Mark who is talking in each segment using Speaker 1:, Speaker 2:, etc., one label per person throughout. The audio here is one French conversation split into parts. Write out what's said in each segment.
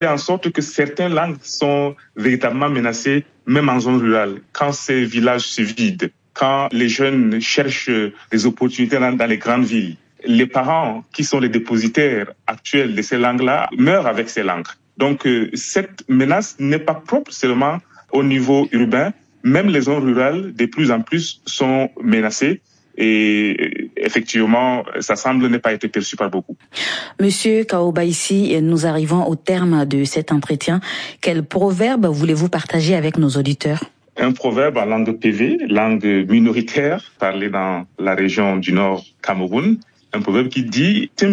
Speaker 1: en sorte que certaines langues sont véritablement menacées, même en zone rurale, quand ces villages se vident, quand les jeunes cherchent des opportunités dans les grandes villes. Les parents, qui sont les dépositaires actuels de ces langues-là, meurent avec ces langues. Donc, cette menace n'est pas propre seulement au niveau urbain. Même les zones rurales, de plus en plus, sont menacées. Et effectivement, ça semble ne pas être perçu par beaucoup.
Speaker 2: Monsieur Kaobaïsi, nous arrivons au terme de cet entretien. Quel proverbe voulez-vous partager avec nos auditeurs?
Speaker 1: Un proverbe en langue PV, langue minoritaire, parlé dans la région du Nord Cameroun. Un proverbe qui dit «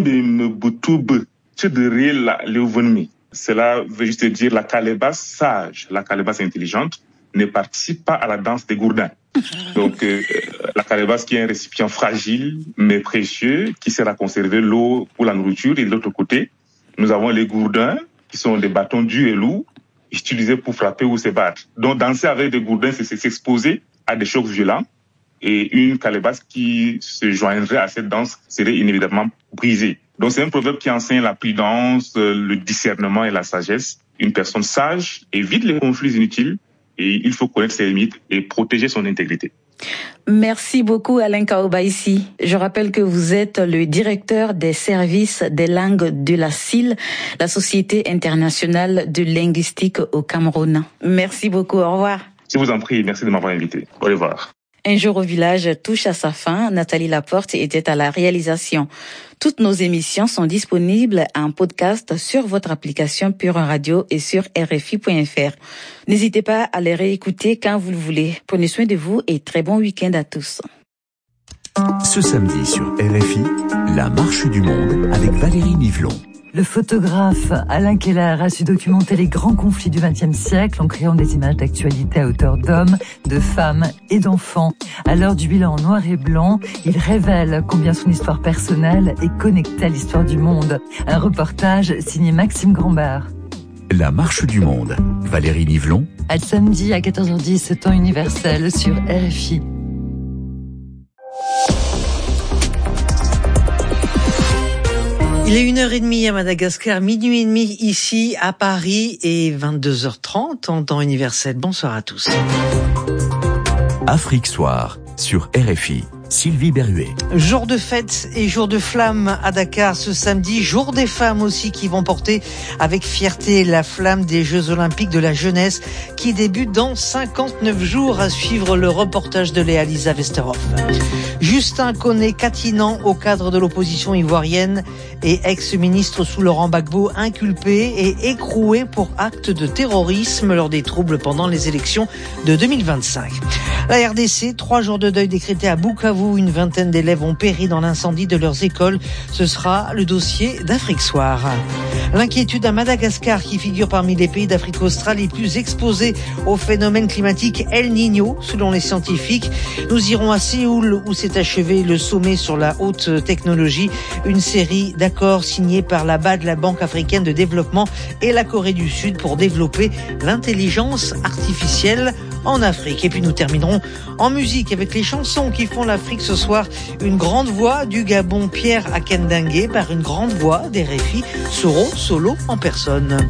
Speaker 1: Cela veut juste dire la calebasse sage, la calebasse intelligente ne participe pas à la danse des gourdins. Donc, la calebasse qui est un récipient fragile mais précieux qui sert à conserver l'eau ou la nourriture. Et de l'autre côté, nous avons les gourdins qui sont des bâtons durs et lourds utilisés pour frapper ou se battre. Donc, danser avec des gourdins, c'est s'exposer à des chocs violents. Et une calebasse qui se joindrait à cette danse serait inévitablement brisée. Donc, c'est un proverbe qui enseigne la prudence, le discernement et la sagesse. Une personne sage évite les conflits inutiles. Et il faut connaître ses limites et protéger son intégrité.
Speaker 2: Merci beaucoup Alain Kaobaïsi. Je rappelle que vous êtes le directeur des services des langues de la SIL, la Société internationale de linguistique au Cameroun. Merci beaucoup, au revoir.
Speaker 1: Je vous en prie, merci de m'avoir invité. Au revoir.
Speaker 2: Un jour au village touche à sa fin. Nathalie Laporte était à la réalisation. Toutes nos émissions sont disponibles en podcast sur votre application Pure Radio et sur RFI.fr. N'hésitez pas à les réécouter quand vous le voulez. Prenez soin de vous et très bon week-end à tous.
Speaker 3: Ce samedi sur RFI, la marche du monde avec Valérie Nivelon.
Speaker 4: Le photographe Alain Keller a su documenter les grands conflits du XXe siècle en créant des images d'actualité à hauteur d'hommes, de femmes et d'enfants. À l'heure du bilan en noir et blanc, il révèle combien son histoire personnelle est connectée à l'histoire du monde. Un reportage signé Maxime Grambert.
Speaker 3: La marche du monde. Valérie Nivelon.
Speaker 4: À samedi à 14h10, temps universel sur RFI.
Speaker 5: Il est 1h30 à Madagascar, minuit et demi ici à Paris et 22h30 en temps universel. Bonsoir à tous.
Speaker 3: Afrique Soir sur RFI. Sylvie Berruet.
Speaker 5: Jour de fête et jour de flamme à Dakar ce samedi. Jour des femmes aussi qui vont porter avec fierté la flamme des Jeux Olympiques de la jeunesse qui débutent dans 59 jours. À suivre le reportage de Léa-Lisa Westerhoff. Justin Koné-Katinan au cadre de l'opposition ivoirienne et ex-ministre sous Laurent Gbagbo inculpé et écroué pour acte de terrorisme lors des troubles pendant les élections de 2025. La RDC, 3 jours de deuil décrétés à Bukavu. Une vingtaine d'élèves ont péri dans l'incendie de leurs écoles. Ce sera le dossier d'Afrique Soir. L'inquiétude à Madagascar qui figure parmi les pays d'Afrique australe les plus exposés au phénomène climatique El Niño, selon les scientifiques. Nous irons à Séoul où s'est achevé le sommet sur la haute technologie. Une série d'accords signés par la BAD, la Banque africaine de développement, et la Corée du Sud pour développer l'intelligence artificielle en Afrique. Et puis nous terminerons en musique avec les chansons qui font l'Afrique ce soir. Une grande voix du Gabon, Pierre Akendangue, par une grande voix d'RFI, Soro Solo en personne.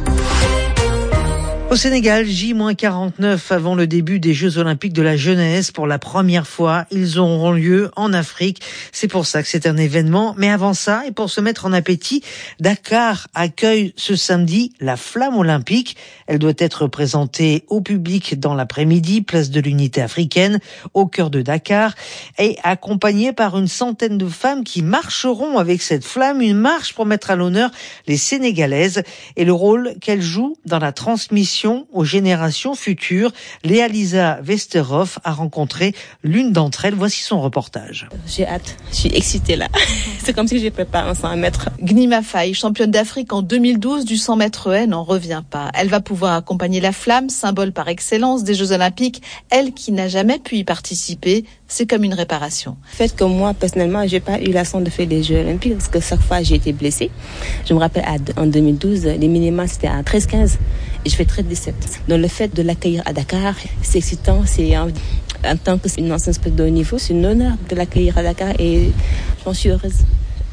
Speaker 5: Au Sénégal, J-49 avant le début des Jeux Olympiques de la jeunesse. Pour la première fois, ils auront lieu en Afrique. C'est pour ça que c'est un événement. Mais avant ça, et pour se mettre en appétit, Dakar accueille ce samedi la flamme olympique. Elle doit être présentée au public dans l'après-midi, place de l'Unité africaine, au cœur de Dakar, et accompagnée par une centaine de femmes qui marcheront avec cette flamme. Une marche pour mettre à l'honneur les Sénégalaises et le rôle qu'elles jouent dans la transmission aux générations futures. Léa-Lisa Westerhoff a rencontré l'une d'entre elles. Voici son reportage.
Speaker 6: J'ai hâte, je suis excitée là. C'est comme si je prépare un 100 mètres.
Speaker 7: Gnima Faye, championne d'Afrique en 2012 du 100 mètres haie, n'en revient pas. Elle va pouvoir accompagner la flamme, symbole par excellence des Jeux Olympiques. Elle qui n'a jamais pu y participer, c'est comme une réparation.
Speaker 6: Le fait que moi, personnellement, j'ai pas eu la chance de faire les Jeux Olympiques parce que chaque fois j'ai été blessée. Je me rappelle en 2012, les minima c'était à 13-15 et je fais 13-17. Donc le fait de l'accueillir à Dakar, c'est excitant, c'est en tant qu'une ancienne sportive de haut niveau, c'est un honneur de l'accueillir à Dakar et j'en suis heureuse.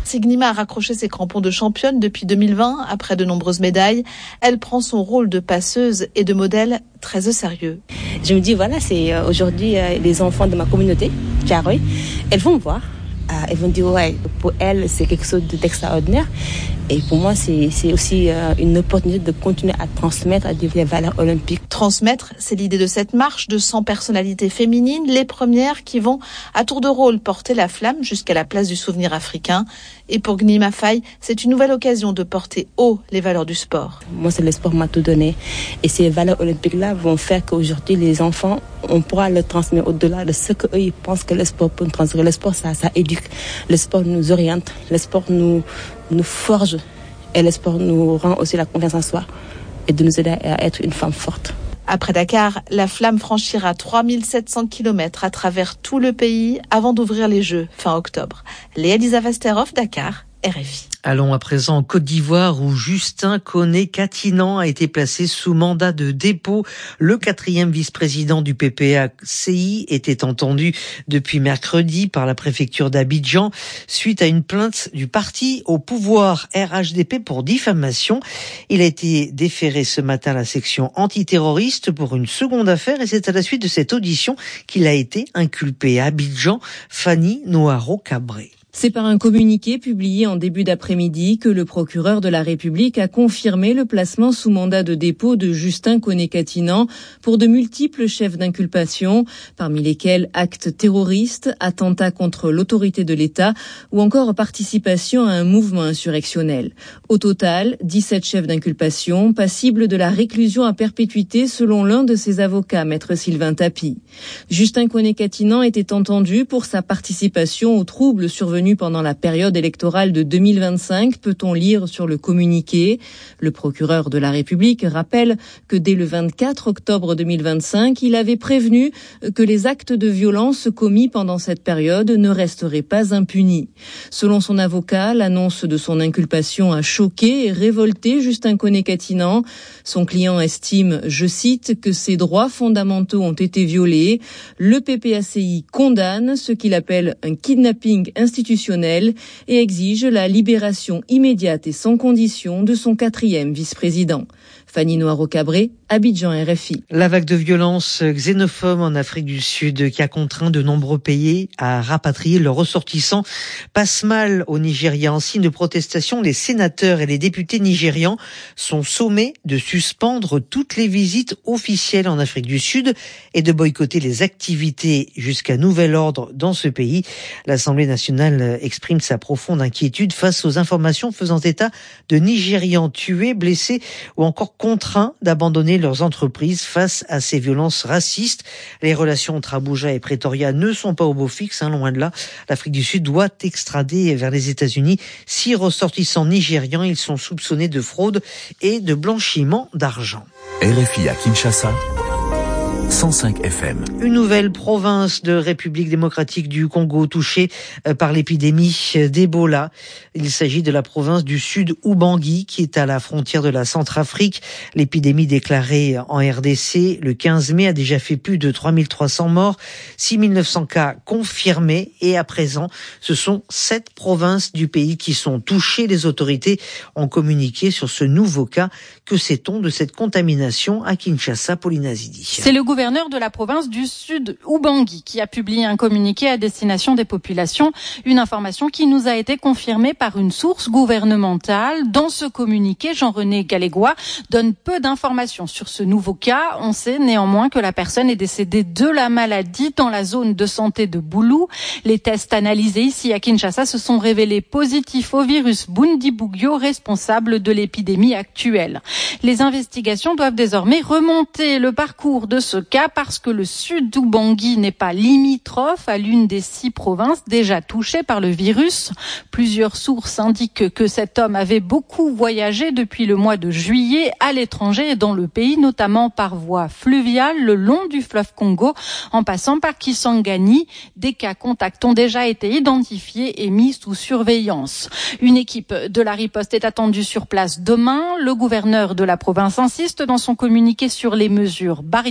Speaker 7: Si Gnima a raccroché ses crampons de championne depuis 2020, après de nombreuses médailles, elle prend son rôle de passeuse et de modèle très au sérieux.
Speaker 6: Je me dis, voilà, c'est aujourd'hui les enfants de ma communauté, Thiaroye, elles vont me voir. Elles vont dire, ouais, pour elles, c'est quelque chose d'extraordinaire. Et pour moi, c'est aussi une opportunité de continuer à transmettre les valeurs olympiques.
Speaker 7: Transmettre, c'est l'idée de cette marche de 100 personnalités féminines, les premières qui vont à tour de rôle porter la flamme jusqu'à la place du souvenir africain. Et pour Gnima Faye, c'est une nouvelle occasion de porter haut les valeurs du sport.
Speaker 6: Moi, c'est le sport m'a tout donné. Et ces valeurs olympiques-là vont faire qu'aujourd'hui, les enfants, on pourra le transmettre au-delà de ce qu'eux, ils pensent que le sport peut nous transmettre. Le sport, ça éduque. Le sport nous oriente. Le sport nous forge. Et le sport nous rend aussi la confiance en soi et de nous aider à être une femme forte.
Speaker 7: Après Dakar, la flamme franchira 3700 km à travers tout le pays avant d'ouvrir les Jeux fin octobre. Léa-Lisa Vasterhoff, Dakar, RFI.
Speaker 5: Allons à présent en Côte d'Ivoire où Justin Koné-Katinan a été placé sous mandat de dépôt. Le 4e vice-président du PPACI était entendu depuis mercredi par la préfecture d'Abidjan suite à une plainte du parti au pouvoir RHDP pour diffamation. Il a été déféré ce matin à la section antiterroriste pour une seconde affaire et c'est à la suite de cette audition qu'il a été inculpé à Abidjan. Fanny Noaro-Cabré.
Speaker 8: C'est par un communiqué publié en début d'après-midi que le procureur de la République a confirmé le placement sous mandat de dépôt de Justin Koné-Katinan pour de multiples chefs d'inculpation, parmi lesquels actes terroristes, attentats contre l'autorité de l'État ou encore participation à un mouvement insurrectionnel. Au total, 17 chefs d'inculpation passibles de la réclusion à perpétuité selon l'un de ses avocats, maître Sylvain Tapie. Justin Koné-Katinan était entendu pour sa participation aux troubles survenus pendant la période électorale de 2025, peut-on lire sur le communiqué. Le procureur de la République rappelle que dès le 24 octobre 2025, il avait prévenu que les actes de violence commis pendant cette période ne resteraient pas impunis. Selon son avocat, l'annonce de son inculpation a choqué et révolté Justin Koné-Katinan. Son client estime, je cite, que ses droits fondamentaux ont été violés. Le PPACI condamne ce qu'il appelle un kidnapping institutionnel et exige la libération immédiate et sans condition de son 4e vice-président. Fanny Noaro-Cabré, Abidjan, RFI.
Speaker 5: La vague de violence xénophobe en Afrique du Sud qui a contraint de nombreux pays à rapatrier leurs ressortissants passe mal au Nigeria. En signe de protestation, les sénateurs et les députés nigérians sont sommés de suspendre toutes les visites officielles en Afrique du Sud et de boycotter les activités jusqu'à nouvel ordre dans ce pays. L'Assemblée nationale exprime sa profonde inquiétude face aux informations faisant état de Nigérians tués, blessés ou encore contraints d'abandonner leurs entreprises face à ces violences racistes. Les relations entre Abuja et Pretoria ne sont pas au beau fixe, loin de là. L'Afrique du Sud doit extrader vers les États-Unis 6 ressortissants nigérians. Ils sont soupçonnés de fraude et de blanchiment d'argent.
Speaker 3: RFI à Kinshasa, 105 FM.
Speaker 5: Une nouvelle province de République démocratique du Congo touchée par l'épidémie d'Ebola. Il s'agit de la province du Sud Ubangi qui est à la frontière de la Centrafrique. L'épidémie déclarée en RDC le 15 mai a déjà fait plus de 3300 morts, 6900 cas confirmés et à présent ce sont 7 provinces du pays qui sont touchées. Les autorités ont communiqué sur ce nouveau cas. Que sait-on de cette contamination à Kinshasa, Pauline Azidi?
Speaker 9: C'est le gouverneur de la province du Sud Ubangi qui a publié un communiqué à destination des populations, une information qui nous a été confirmée par une source gouvernementale. Dans ce communiqué, Jean-René Galégois donne peu d'informations sur ce nouveau cas. On sait néanmoins que la personne est décédée de la maladie dans la zone de santé de Boulou. Les tests analysés ici à Kinshasa se sont révélés positifs au virus Bundibugyo, responsable de l'épidémie actuelle. Les investigations doivent désormais remonter le parcours de ce cas parce que le Sud Ubangi n'est pas limitrophe à l'une des 6 provinces déjà touchées par le virus. Plusieurs sources indiquent que cet homme avait beaucoup voyagé depuis le mois de juillet à l'étranger et dans le pays, notamment par voie fluviale le long du fleuve Congo, en passant par Kisangani. Des cas contacts ont déjà été identifiés et mis sous surveillance. Une équipe de la riposte est attendue sur place demain. Le gouverneur de la province insiste dans son communiqué sur les mesures barrières.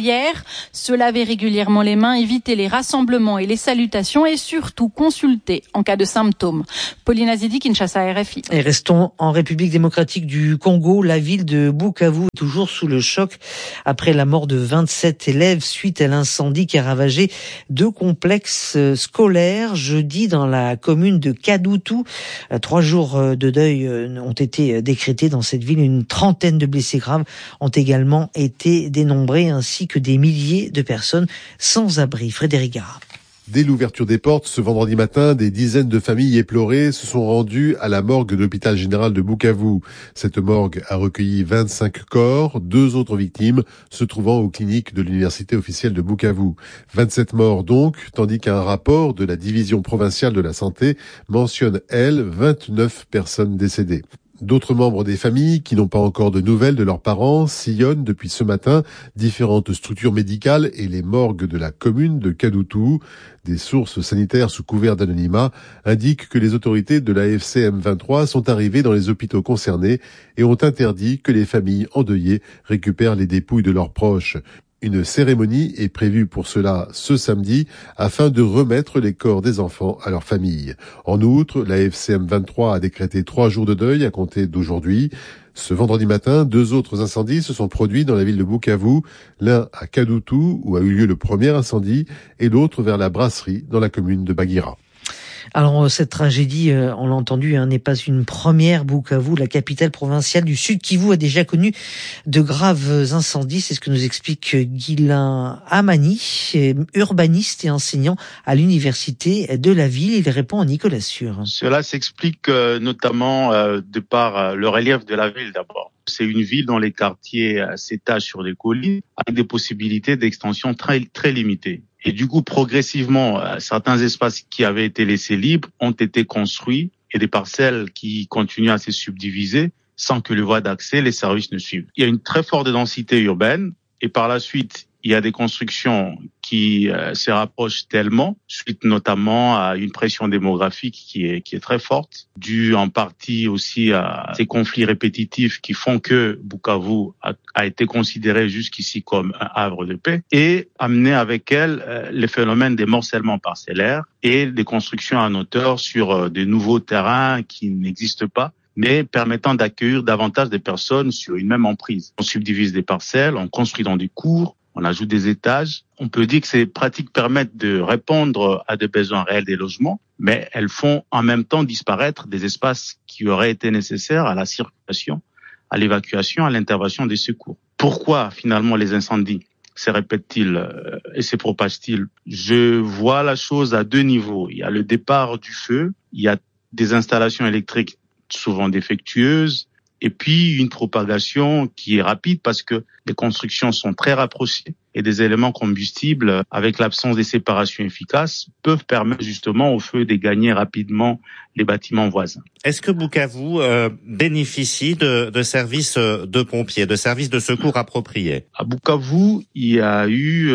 Speaker 9: Se laver régulièrement les mains, éviter les rassemblements et les salutations et surtout consulter en cas de symptômes. Pauline Azidi, Kinshasa, RFI.
Speaker 5: Et restons en République démocratique du Congo. La ville de Bukavu est toujours sous le choc après la mort de 27 élèves suite à l'incendie qui a ravagé 2 complexes scolaires jeudi dans la commune de Kadutu. 3 jours de deuil ont été décrétés dans cette ville. Une trentaine de blessés graves ont également été dénombrés, ainsi que des milliers de personnes sans abri. Frédéric Gara.
Speaker 10: Dès l'ouverture des portes, ce vendredi matin, des dizaines de familles éplorées se sont rendues à la morgue de l'hôpital général de Bukavu. Cette morgue a recueilli 25 corps, 2 autres victimes se trouvant aux cliniques de l'université officielle de Bukavu. 27 morts donc, tandis qu'un rapport de la division provinciale de la santé mentionne, elle, 29 personnes décédées. D'autres membres des familles qui n'ont pas encore de nouvelles de leurs parents sillonnent depuis ce matin différentes structures médicales et les morgues de la commune de Kadutu. Des sources sanitaires sous couvert d'anonymat indiquent que les autorités de la FCM 23 sont arrivées dans les hôpitaux concernés et ont interdit que les familles endeuillées récupèrent les dépouilles de leurs proches. Une cérémonie est prévue pour cela ce samedi afin de remettre les corps des enfants à leur famille. En outre, la FCM 23 a décrété 3 jours de deuil à compter d'aujourd'hui. Ce vendredi matin, 2 autres incendies se sont produits dans la ville de Bukavu, l'un à Kadutu où a eu lieu le premier incendie et l'autre vers la brasserie dans la commune de Bagira.
Speaker 5: Alors cette tragédie, on l'a entendu, n'est pas une première. Bukavu, la capitale provinciale du Sud Kivu, a déjà connu de graves incendies. C'est ce que nous explique Guilain Amani, urbaniste et enseignant à l'université de la ville. Il répond à Nicolas Sûr.
Speaker 11: Cela s'explique notamment de par le relief de la ville d'abord. C'est une ville dont les quartiers s'étagent sur des collines avec des possibilités d'extension très, très limitées. Et du coup, progressivement, certains espaces qui avaient été laissés libres ont été construits et des parcelles qui continuent à se subdiviser sans que les voies d'accès, les services ne suivent. Il y a une très forte densité urbaine et par la suite, il y a des constructions qui se rapprochent tellement, suite notamment à une pression démographique qui est très forte, due en partie aussi à ces conflits répétitifs qui font que Bukavu a été considéré jusqu'ici comme un havre de paix, et amener avec elle les phénomènes des morcellements parcellaires et des constructions en hauteur sur de nouveaux terrains qui n'existent pas, mais permettant d'accueillir davantage de personnes sur une même emprise. On subdivise des parcelles, on construit dans des cours, on ajoute des étages. On peut dire que ces pratiques permettent de répondre à des besoins réels des logements, mais elles font en même temps disparaître des espaces qui auraient été nécessaires à la circulation, à l'évacuation, à l'intervention des secours. Pourquoi finalement les incendies se répètent-ils et se propagent-ils? Je vois la chose à 2 niveaux. Il y a le départ du feu, il y a des installations électriques souvent défectueuses, et puis une propagation qui est rapide parce que les constructions sont très rapprochées et des éléments combustibles, avec l'absence des séparations efficaces, peuvent permettre justement au feu de gagner rapidement les bâtiments voisins.
Speaker 12: Est-ce que Bukavu bénéficie de services de pompiers, de services de secours appropriés?
Speaker 11: À Bukavu, il y a eu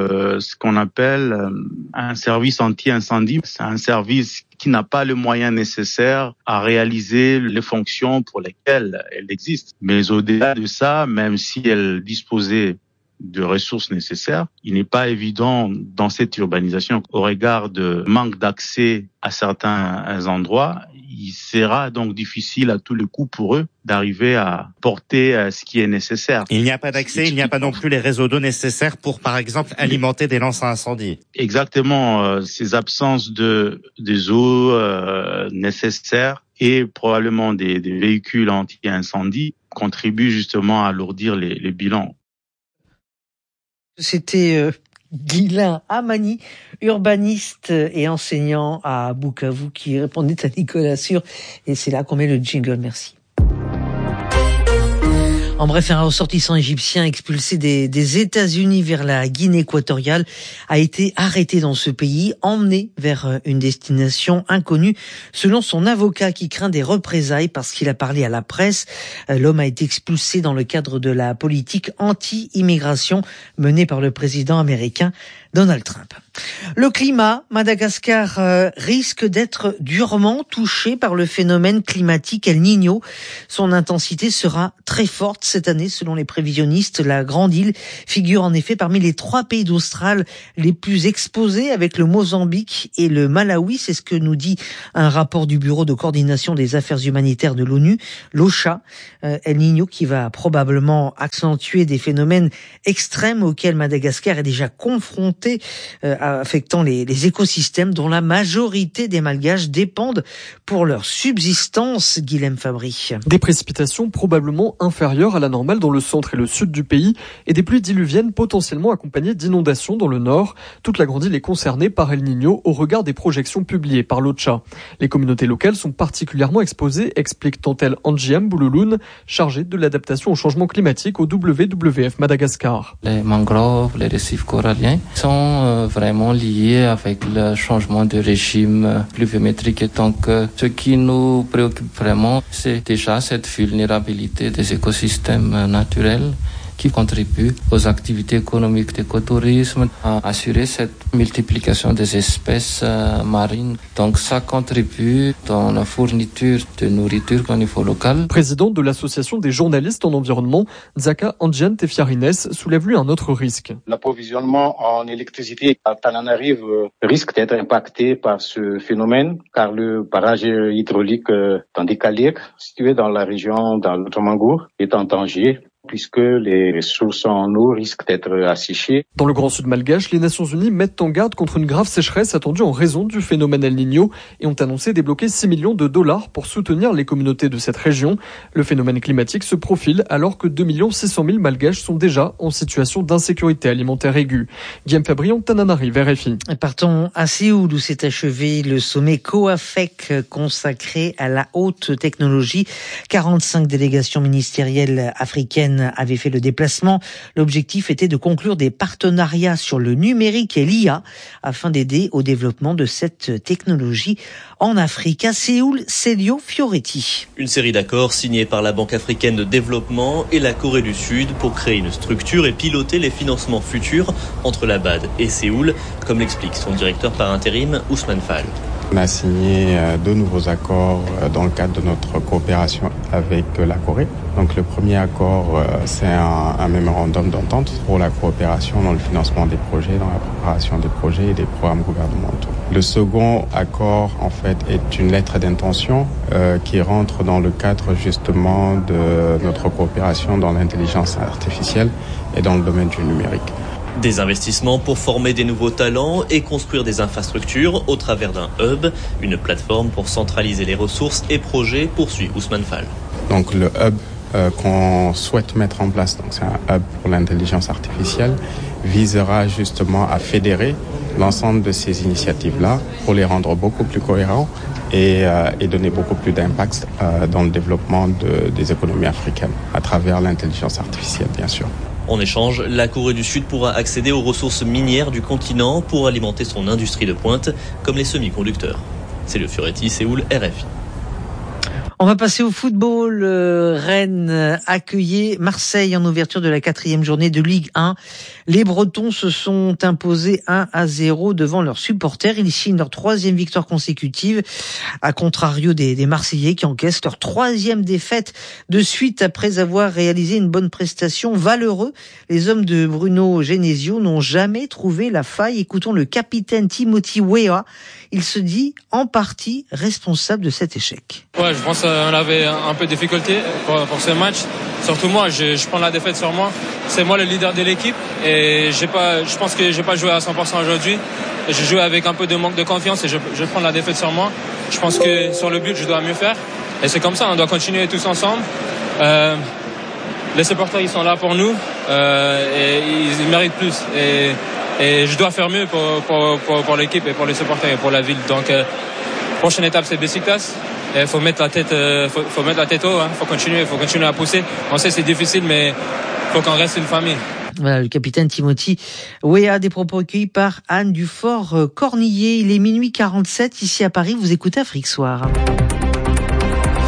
Speaker 11: ce qu'on appelle un service anti-incendie. C'est un service qui n'a pas le moyen nécessaire à réaliser les fonctions pour lesquelles elle existe. Mais au-delà de ça, même si elle disposait de ressources nécessaires, il n'est pas évident dans cette urbanisation, au regard de manque d'accès à certains endroits, il sera donc difficile à tous les coups pour eux d'arriver à porter ce qui est nécessaire.
Speaker 12: Il n'y a pas d'accès, il n'y a pas non plus les réseaux d'eau nécessaires pour, par exemple, alimenter des lances à incendie.
Speaker 11: Exactement, ces absences des eaux nécessaires et probablement des véhicules anti-incendie contribuent justement à alourdir les bilans.
Speaker 5: C'était Guilain Amani, urbaniste et enseignant à Bukavu, qui répondait à Nicolas Sûr. Et c'est là qu'on met le jingle. Merci. En bref, un ressortissant égyptien expulsé des États-Unis vers la Guinée équatoriale a été arrêté dans ce pays, emmené vers une destination inconnue, selon son avocat qui craint des représailles parce qu'il a parlé à la presse. L'homme a été expulsé dans le cadre de la politique anti-immigration menée par le président américain Donald Trump. Le climat, Madagascar risque d'être durement touché par le phénomène climatique El Niño. Son intensité sera très forte cette année selon les prévisionnistes. La Grande Île figure en effet parmi les 3 pays d'Australie les plus exposés avec le Mozambique et le Malawi. C'est ce que nous dit un rapport du Bureau de coordination des affaires humanitaires de l'ONU, l'OCHA. El Niño qui va probablement accentuer des phénomènes extrêmes auxquels Madagascar est déjà confronté, affectant les écosystèmes dont la majorité des Malgaches dépendent pour leur subsistance. Guilhem Fabry.
Speaker 13: Des précipitations probablement inférieures à la normale dans le centre et le sud du pays et des pluies diluviennes potentiellement accompagnées d'inondations dans le nord. Toute la Grande Île est concernée par El Niño au regard des projections publiées par l'OCHA. Les communautés locales sont particulièrement exposées, explique Tantel Anjiam Boulouloun, chargée de l'adaptation au changement climatique au WWF Madagascar.
Speaker 14: Les mangroves, les récifs coralliens sont vraiment liés avec le changement de régime pluviométrique. Et donc, ce qui nous préoccupe vraiment, c'est déjà cette vulnérabilité des écosystèmes naturels qui contribuent aux activités économiques d'écotourisme, à assurer cette multiplication des espèces marines. Donc ça contribue dans la fourniture de nourriture au niveau local.
Speaker 13: Président de l'association des journalistes en environnement, Zaka Andjian Tefiarines soulève lui un autre risque.
Speaker 15: L'approvisionnement en électricité à Tananarive risque d'être impacté par ce phénomène, car le barrage hydraulique d'Andikalir, situé dans la région d'Altomangour, est en danger, puisque les ressources en eau risquent d'être asséchées.
Speaker 13: Dans le Grand Sud malgache, les Nations Unies mettent en garde contre une grave sécheresse attendue en raison du phénomène El Niño et ont annoncé débloquer 6 millions de dollars pour soutenir les communautés de cette région. Le phénomène climatique se profile alors que 2 600 000 malgaches sont déjà en situation d'insécurité alimentaire aiguë. Guillaume Fabrion, Tananarive, RFI.
Speaker 5: Partons à Séoul où s'est achevé le sommet COAFEC consacré à la haute technologie. 45 délégations ministérielles africaines avait fait le déplacement. L'objectif était de conclure des partenariats sur le numérique et l'IA afin d'aider au développement de cette technologie en Afrique. À Séoul, Célio Fioretti.
Speaker 16: Une série d'accords signés par la Banque africaine de développement et la Corée du Sud pour créer une structure et piloter les financements futurs entre la BAD et Séoul, comme l'explique son directeur par intérim, Ousmane Fall.
Speaker 17: On a signé 2 nouveaux accords dans le cadre de notre coopération avec la Corée. Donc le premier accord, c'est un mémorandum d'entente pour la coopération dans le financement des projets, dans la préparation des projets et des programmes gouvernementaux. Le second accord, en fait, est une lettre d'intention qui rentre dans le cadre justement de notre coopération dans l'intelligence artificielle et dans le domaine du numérique.
Speaker 16: Des investissements pour former des nouveaux talents et construire des infrastructures au travers d'un hub, une plateforme pour centraliser les ressources et projets, poursuit Ousmane Fall.
Speaker 17: Donc le hub qu'on souhaite mettre en place, donc c'est un hub pour l'intelligence artificielle, visera justement à fédérer l'ensemble de ces initiatives-là pour les rendre beaucoup plus cohérents et donner beaucoup plus d'impact dans le développement des économies africaines à travers l'intelligence artificielle, bien sûr.
Speaker 16: En échange, la Corée du Sud pourra accéder aux ressources minières du continent pour alimenter son industrie de pointe, comme les semi-conducteurs. C'est le Fioretti, Séoul, RFI.
Speaker 5: On va passer au football. Rennes accueillait Marseille en ouverture de la 4e journée de Ligue 1. Les Bretons se sont imposés 1-0 devant leurs supporters. Ils signent leur 3e victoire consécutive, à contrario des Marseillais qui encaissent leur 3e défaite de suite après avoir réalisé une bonne prestation. Valeureux, les hommes de Bruno Genesio n'ont jamais trouvé la faille. Écoutons le capitaine Timothy Weah. Il se dit en partie responsable de cet échec.
Speaker 18: Ouais, je pense qu'on avait un peu de difficulté pour ce match. Surtout moi, je prends la défaite sur moi. C'est moi le leader de l'équipe et je pense que j'ai pas joué à 100% aujourd'hui. J'ai joué avec un peu de manque de confiance et je prends la défaite sur moi. Je pense que sur le but, je dois mieux faire. Et c'est comme ça, on doit continuer tous ensemble. Les supporters, ils sont là pour nous et ils méritent plus. Et je dois faire mieux pour l'équipe et pour les supporters et pour la ville. Donc, prochaine étape, c'est Besiktas. Il faut mettre la tête, faut mettre la tête haut. Faut continuer à pousser. On sait c'est difficile, mais faut qu'on reste une famille.
Speaker 5: Voilà, le capitaine Timothy Weah, des propos recueillis par Anne Dufort-Cornillet. Il est minuit 47 ici à Paris. Vous écoutez Afrique Soir.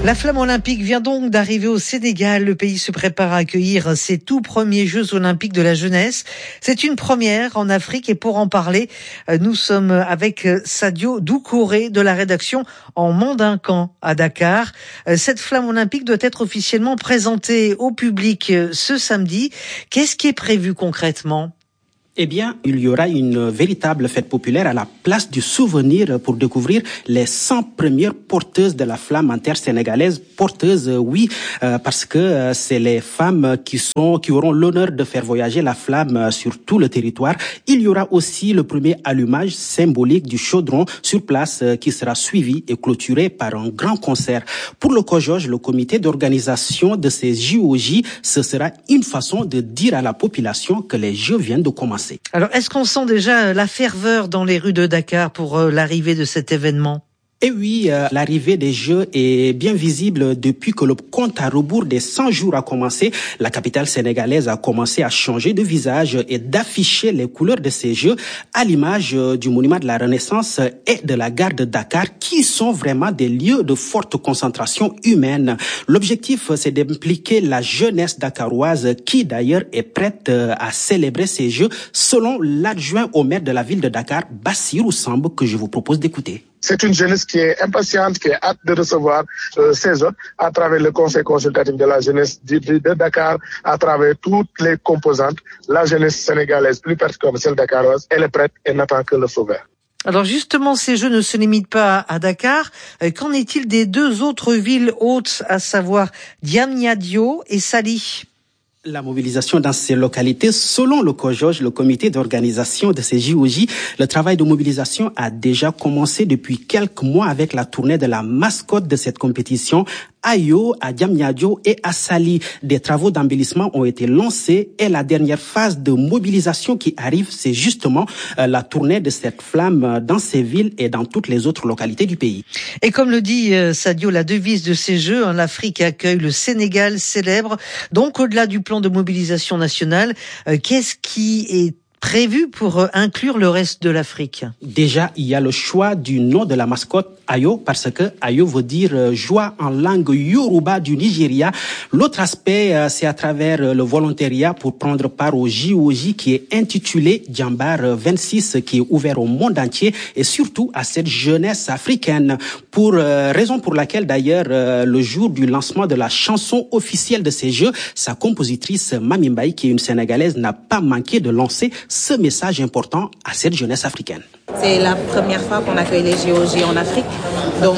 Speaker 5: La flamme olympique vient donc d'arriver au Sénégal. Le pays se prépare à accueillir ses tout premiers Jeux olympiques de la jeunesse. C'est une première en Afrique et pour en parler, nous sommes avec Sadio Doucouré de la rédaction en Mandincan à Dakar. Cette flamme olympique doit être officiellement présentée au public ce samedi. Qu'est-ce qui est prévu concrètement ?
Speaker 19: Eh bien, il y aura une véritable fête populaire à la place du souvenir pour découvrir les 100 premières porteuses de la flamme inter-sénégalaise. Porteuses, oui, parce que c'est les femmes qui auront l'honneur de faire voyager la flamme sur tout le territoire. Il y aura aussi le premier allumage symbolique du chaudron sur place qui sera suivi et clôturé par un grand concert. Pour le COJOJ, le comité d'organisation de ces JOJ, ce sera une façon de dire à la population que les Jeux viennent de commencer.
Speaker 5: Alors, est-ce qu'on sent déjà la ferveur dans les rues de Dakar pour l'arrivée de cet événement ?
Speaker 19: Et oui, l'arrivée des Jeux est bien visible depuis que le compte à rebours des 100 jours a commencé. La capitale sénégalaise a commencé à changer de visage et d'afficher les couleurs de ces Jeux à l'image du monument de la Renaissance et de la gare de Dakar, qui sont vraiment des lieux de forte concentration humaine. L'objectif, c'est d'impliquer la jeunesse dakaroise qui d'ailleurs est prête à célébrer ces Jeux, selon l'adjoint au maire de la ville de Dakar, Bassirou Samb, que je vous propose d'écouter.
Speaker 20: C'est une jeunesse qui est impatiente, qui est hâte de recevoir ces hôtes à travers le conseil consultatif de la jeunesse de Dakar, à travers toutes les composantes. La jeunesse sénégalaise, plus particulièrement celle dakaroise, elle est prête et n'attend que le feu vert.
Speaker 5: Alors justement, ces Jeux ne se limitent pas à Dakar. Qu'en est-il des deux autres villes hôtes, à savoir Diamniadio et Saly ?
Speaker 19: La mobilisation dans ces localités, selon le COJOJ, le comité d'organisation de ces JOJ, le travail de mobilisation a déjà commencé depuis quelques mois avec la tournée de la mascotte de cette compétition, Ayo, à Diamniadio et à Saly. Des travaux d'embellissement ont été lancés et la dernière phase de mobilisation qui arrive, c'est justement la tournée de cette flamme dans ces villes et dans toutes les autres localités du pays.
Speaker 5: Et comme le dit Sadio, la devise de ces Jeux, l'Afrique accueille, le Sénégal célèbre. Donc au-delà du plan de mobilisation nationale, qu'est-ce qui est prévu pour inclure le reste de l'Afrique?
Speaker 19: Déjà, il y a le choix du nom de la mascotte Ayo, parce que Ayo veut dire joie en langue Yoruba du Nigeria. L'autre aspect, c'est à travers le volontariat pour prendre part au JOJ qui est intitulé Djambar 26, qui est ouvert au monde entier et surtout à cette jeunesse africaine. Raison pour laquelle d'ailleurs, le jour du lancement de la chanson officielle de ces Jeux, sa compositrice Mami Mbaye, qui est une Sénégalaise, n'a pas manqué de lancer ce message important à cette jeunesse africaine.
Speaker 21: C'est la première fois qu'on accueille les JOJ en Afrique, donc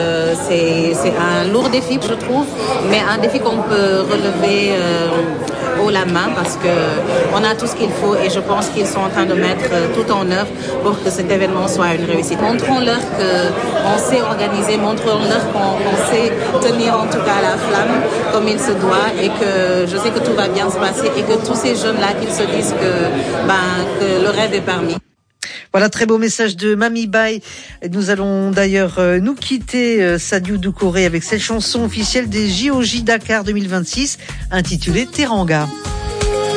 Speaker 21: c'est un lourd défi, je trouve, mais un défi qu'on peut relever haut la main parce qu'on a tout ce qu'il faut et je pense qu'ils sont en train de mettre tout en œuvre pour que cet événement soit une réussite. Montrons-leur qu'on sait organiser, montrons-leur qu'on sait tenir en tout cas la flamme comme il se doit et que je sais que tout va bien se passer et que tous ces jeunes-là qu'ils se disent que le rêve est permis.
Speaker 5: Voilà, très beau message de Mami Mbaye. Nous allons d'ailleurs nous quitter, Sadio Doucouré, avec cette chanson officielle des JOJ Dakar 2026 intitulée Teranga.